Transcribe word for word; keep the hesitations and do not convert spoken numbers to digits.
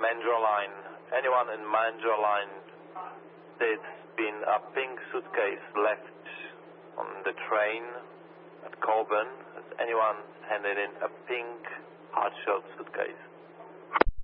Mandra line. Anyone in Mandra line, there's been a pink suitcase left on the train at Colburn. Has anyone handed in a pink hard-shelled suitcase?